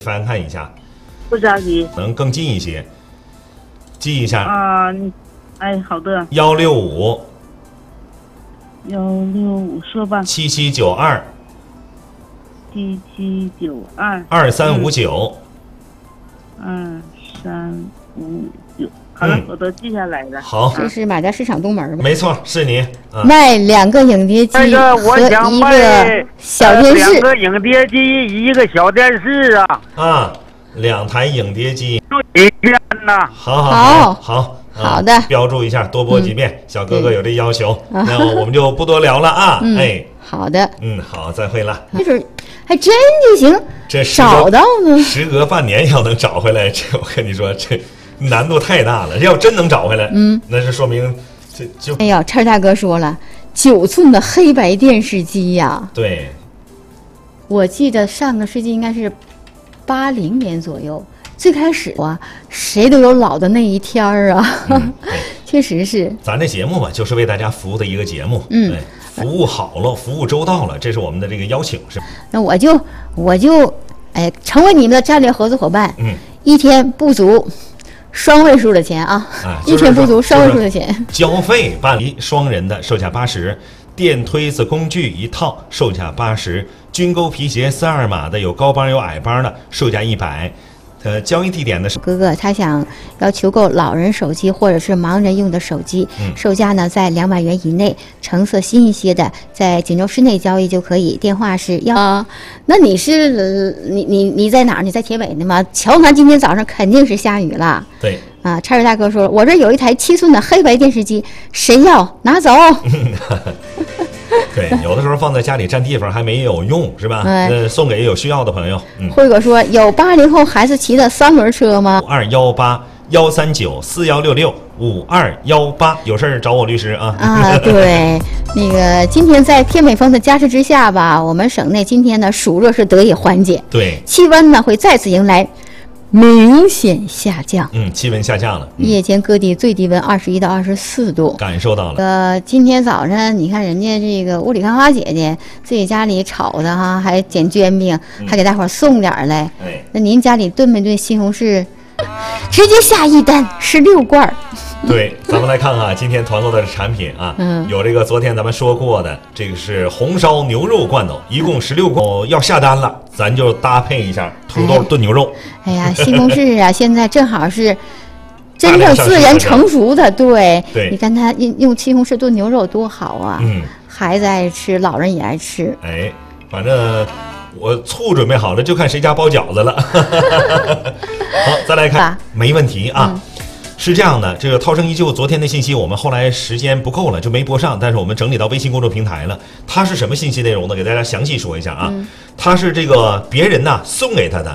翻看一下， 不着急， 能更近一些，记一下啊。哎，好的。 165， 说吧。 7792， 7792 2359， 2359。好了，我都记下来了。 好， 这是马家市场东门吧？ 没错，是你。 卖2个影碟机和一个小电视。 2个影碟机，1个小电视啊。 2台影碟机。 一遍呐。 好的，标注一下，多播几遍。小哥哥有这要求，那我们就不多聊了啊。哎， 好的。 好，再会了。 没准还真就行， 这找到呢。 时隔半年要能找回来，这我跟你说，这难度太大了。要真能找回来，那是说明这就…… 哎呀，陈大哥说了，9寸的黑白电视机呀。 对， 我记得上个世纪应该是80年左右。最开始谁都有老的那一天啊，确实是。 咱这节目嘛，就是为大家服务的一个节目，服务好了，服务周到了，这是我们的这个邀请，是吧？ 那我就成为你们的战略合作伙伴，一天不足双位数的钱啊，一天不足双位数的钱， 交费办理双人的售价80，电推子工具一套售价80，军购皮鞋42码的有高帮有矮帮的售价100。交易地点的是哥哥，他想要求购老人手机或者是盲人用的手机，售价呢在200元以内，成色新一些的，在锦州市内交易就可以。电话是那你是你在哪儿？你在铁尾呢吗？乔南今天早上肯定是下雨了。 对啊，叉水大哥说，我这有一台7寸的黑白电视机，谁要拿走？ 对，有的时候放在家里占地方还没有用，是吧？送给有需要的朋友。 辉哥说，有80后孩子骑的3轮车吗 ？5218 139 4166 5218，有事找我律师啊。 对，那个今天在偏北风的加持之下吧，我们省内今天呢暑热是得以缓解， 对， 气温呢会再次迎来明显下降， 气温下降了， 夜间各地最低温21到24度， 感受到了。 今天早上你看人家这个屋里看花姐姐自己家里炒的哈，还捡煎饼，还给大伙送点来。那您家里炖没炖西红柿？直接下一单16罐。 对，咱们来看看今天团购的产品啊，有这个昨天咱们说过的，这个是红烧牛肉罐头，一共16罐，要下单了，咱就搭配一下土豆炖牛肉。 哎呀，西红柿啊，现在正好是真正自然成熟的，对，你看它用西红柿炖牛肉多好啊，孩子爱吃，老人也爱吃。 哎，反正我醋准备好了，就看谁家包饺子了。好，再来看，没问题啊。是这样的，这个涛声依旧昨天的信息我们后来时间不够了就没播上，但是我们整理到微信公众平台了。它是什么信息内容呢？给大家详细说一下啊。它是这个别人呢送给他的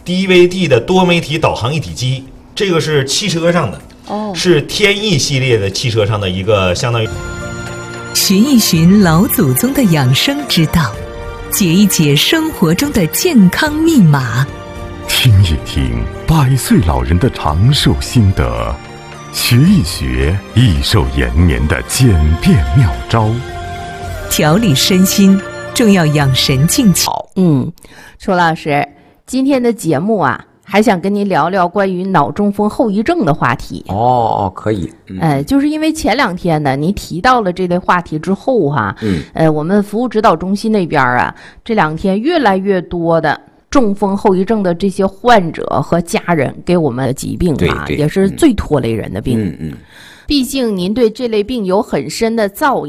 DVD 的多媒体导航一体机，这个是汽车上的，是天翼系列的汽车上的一个相当于寻一寻老祖宗的养生之道，解一解生活中的健康密码， 听一听100岁老人的长寿心得，学一学益寿延年的简便妙招， 调理身心，重要养神静气。 楚老师，今天的节目啊，还想跟您聊聊关于脑中风后遗症的话题。 可以。 就是因为前2天呢，您提到了这类话题之后哈，我们服务指导中心那边啊，这2天越来越多的中风后遗症的这些患者和家人给我们的疾病啊，也是最拖累人的病。毕竟您对这类病有很深的造诣。